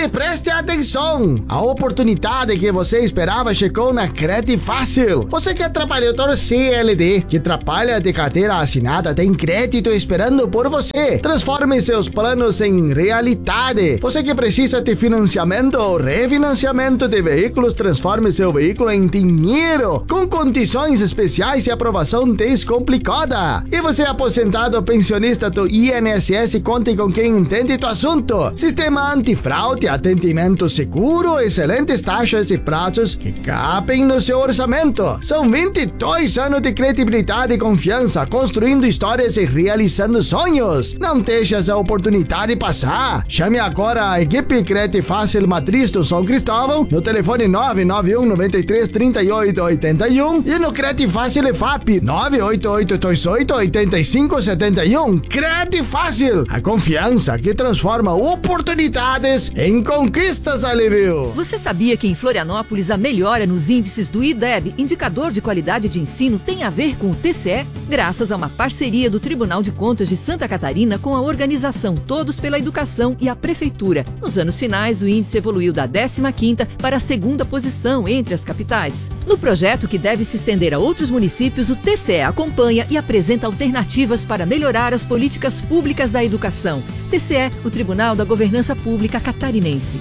E preste atenção! A oportunidade que você esperava chegou na Crédito Fácil. Você que é trabalhador CLT, que trabalha de carteira assinada, tem crédito esperando por você. Transforme seus planos em realidade. Você que precisa de financiamento ou refinanciamento de veículos, transforme seu veículo em dinheiro, com condições especiais e aprovação descomplicada. E você aposentado ou pensionista do INSS, conte com quem entende do assunto. Sistema antifraude, atendimento seguro, excelentes taxas e prazos que cabem no seu orçamento. São 22 anos de credibilidade e confiança, construindo histórias e realizando sonhos. Não deixe essa oportunidade passar. Chame agora a equipe Crédito Fácil Matriz do São Cristóvão no telefone 991 93 38 81 e no Crédito Fácil EFAP 988 28 85 71. Crédito Fácil, a confiança que transforma oportunidades em conquistas, Alívio. Você sabia que em Florianópolis a melhora nos índices do IDEB, indicador de qualidade de ensino, tem a ver com o TCE? Graças a uma parceria do Tribunal de Contas de Santa Catarina com a organização Todos pela Educação e a Prefeitura. Nos anos finais, o índice evoluiu da 15ª para a 2ª posição entre as capitais. No projeto, que deve se estender a outros municípios, o TCE acompanha e apresenta alternativas para melhorar as políticas públicas da educação. TCE, o Tribunal da Governança Pública Catarinense.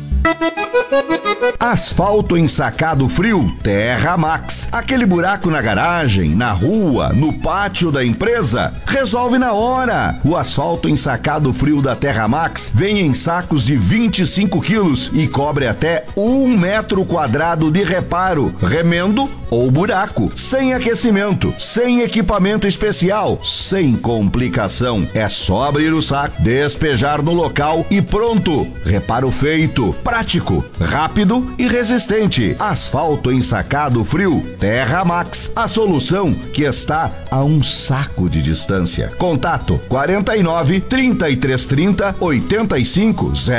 Asfalto ensacado frio Terra Max. Aquele buraco na garagem, na rua, no pátio da empresa? Resolve na hora. O asfalto ensacado frio da Terra Max vem em sacos de 25 quilos e cobre até 1 metro quadrado de reparo, remendo ou buraco. Sem aquecimento, sem equipamento especial, sem complicação. É só abrir o saco, despejar no local e pronto. Reparo feito. Prático, rápido e resistente. Asfalto ensacado frio Terra Max. A solução que está a um saco de distância. Contato 49 3330 8500.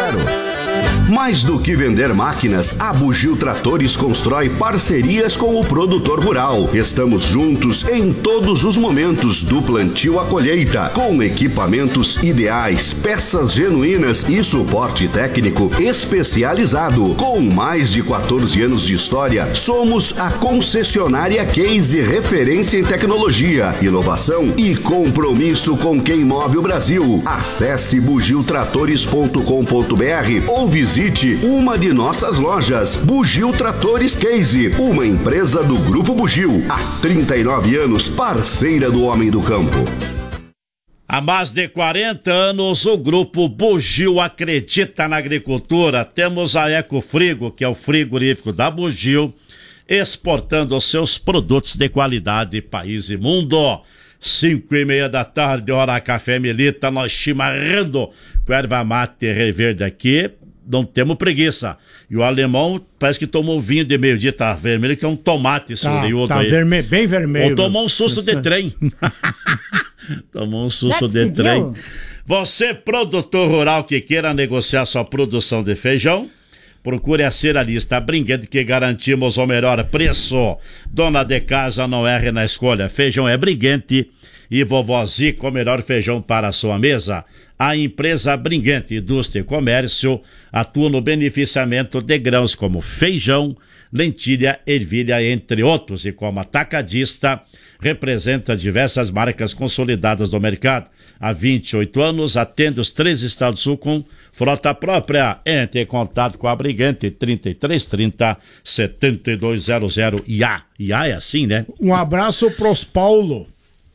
Mais do que vender máquinas, a Bugio Tratores constrói parcerias com o produtor rural. Estamos juntos em todos os momentos, do plantio à colheita, com equipamentos ideais, peças genuínas e suporte técnico especializado. Com mais de 14 anos de história, somos a concessionária Case, referência em tecnologia, inovação e compromisso com quem move o Brasil. Acesse bugiotratores.com.br ou visite uma de nossas lojas. Bugio Tratores Case, uma empresa do Grupo Bugio, há 39 anos, parceira do homem do campo. Há mais de 40 anos, o Grupo Bugio acredita na agricultura. Temos a Ecofrigo, que é o frigorífico da Bugio, exportando os seus produtos de qualidade país e mundo. 5:30 da tarde, hora Café Melita, nós chimarrando com erva mate reverde aqui. Não temos preguiça. E o alemão parece que tomou vinho de meio-dia, tá vermelho, que é um tomate surriudo tá aí. Bem vermelho. Ou tomou um susto de trem. Tomou um susto de trem. Você, produtor rural que queira negociar sua produção de feijão, procure a cerealista Brinquedo, que garantimos o melhor preço. Dona de casa, não erre na escolha. Feijão é Brinquedo e Vovó Zica, o melhor feijão para a sua mesa. A empresa Brinquedo Indústria e Comércio atua no beneficiamento de grãos como feijão, lentilha, ervilha, entre outros. E como atacadista, representa diversas marcas consolidadas do mercado. Há 28 anos, atende os 3 estados do Sul com frota própria. Entre em contato com a Brigante 3330 7200 IA. IA é assim, né? Um abraço pros Paulo.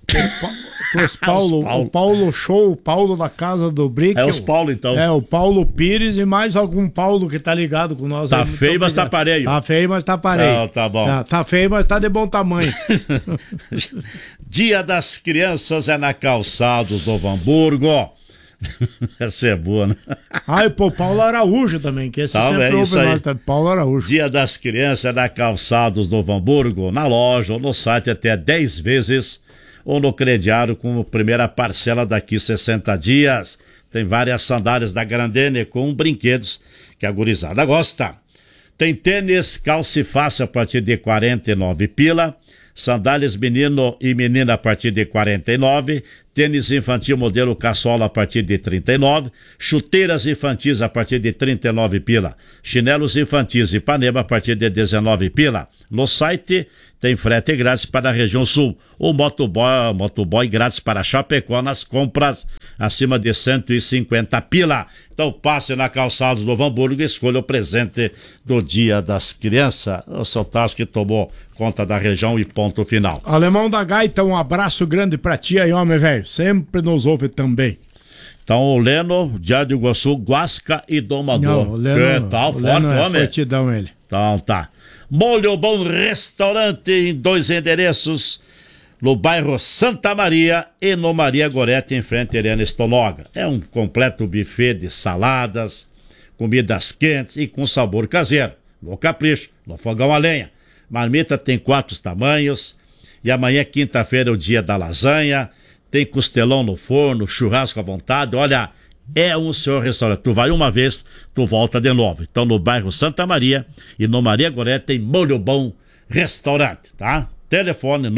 O Paulo Show, o Paulo da casa do Brick. É os Paulo, então. É, o Paulo Pires e mais algum Paulo que tá ligado com nós. Tá feio, mas tá pareio. Tá feio, mas tá pareio. Não, tá bom. Tá feio, mas tá de bom tamanho. Dia das Crianças é na Calçados do Novo Hamburgo. Essa é boa, né? E pô, Paulo Araújo também, que esse sempre ouve nós, tá? Paulo Araújo. Dia das Crianças é na Calçados do Novo Hamburgo, na loja ou no site até 10 vezes ou no crediário com a primeira parcela daqui 60 dias. Tem várias sandálias da Grandene com brinquedos que a gurizada gosta. Tem tênis calça e face a partir de 49 pila, sandálias menino e menina a partir de 49, tênis infantil modelo Caçola a partir de 39, chuteiras infantis a partir de 39 pila, chinelos infantis Ipanema a partir de 19 pila. No site tem frete grátis para a região sul, o motoboy grátis para Chapecó nas compras acima de 150 pila. Então passe na calçada do Novo Hamburgo e escolha o presente do Dia das Crianças. O seu Tassi que tomou conta da região e ponto final. Alemão da Gaita, um abraço grande pra ti aí, homem velho. Sempre nos ouve também. Então o Leno, Diário do Iguaçu, Guasca e Domador. Não, o Leno, que tal, o forte, Leno é homem? fortidão ele. Então tá. Molho Bom Restaurante em 2 endereços, no bairro Santa Maria e no Maria Gorete, em frente a Helena Estologa. É um completo buffet de saladas, comidas quentes e com sabor caseiro. No capricho, no fogão a lenha. Marmita tem 4 tamanhos. E amanhã, quinta-feira, é o dia da lasanha. Tem costelão no forno, churrasco à vontade. Olha, é um senhor restaurante. Tu vai uma vez, tu volta de novo. Então, no bairro Santa Maria e no Maria Gorete tem Molho Bom Restaurante, tá? Telefone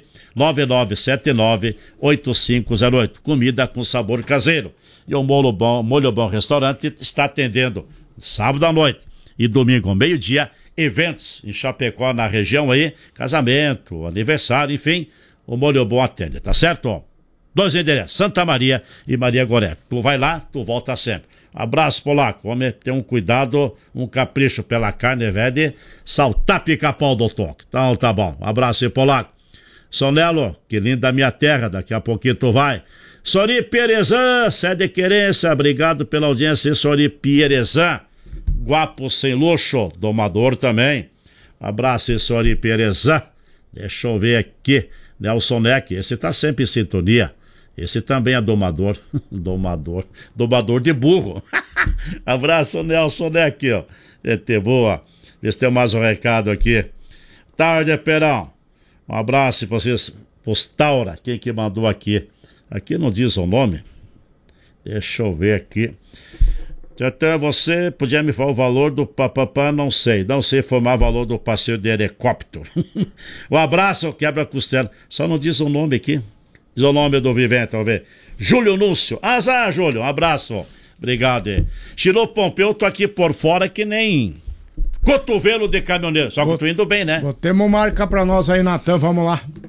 99979-8508. Comida com sabor caseiro. E o Molho Bom Restaurante está atendendo sábado à noite e domingo ao meio-dia. Eventos em Chapecó, na região aí, casamento, aniversário, enfim, o Molho Bom atende, tá certo? 2 endereços, Santa Maria e Maria Gorete. Tu vai lá, tu volta sempre. Abraço, Polaco. Homem, tem um cuidado, um capricho pela carne, velho, de saltar pica-pau do toque. Então tá bom. Abraço aí, Polaco. Sonelo, que linda minha terra, daqui a pouquinho tu vai. Sori Pierezan, sede querência, obrigado pela audiência, Sori Pierezan. Guapo sem luxo, domador também. Abraço aí, Sori Pierezan. Deixa eu ver aqui. Nelson Neck, esse tá sempre em sintonia. Esse também é domador. Domador de burro. Abraço, Nelson Neck, ó. Gente boa. Vê se tem mais um recado aqui. Tarde, Perão. Um abraço pra vocês. Postaura, quem que mandou aqui? Aqui não diz o nome. Deixa eu ver aqui. Até você podia me falar o valor do papapá, não sei informar o valor do passeio de helicóptero. Um abraço, quebra-costela. Só não diz o nome aqui. Diz o nome do vivente, vamos ver. Júlio Núncio. Azar, Júlio, um abraço. Obrigado. Chilô Pompeu, tô aqui por fora que nem cotovelo de caminhoneiro. Só que eu tô indo bem, né? Temos marca pra nós aí, Natan, vamos lá.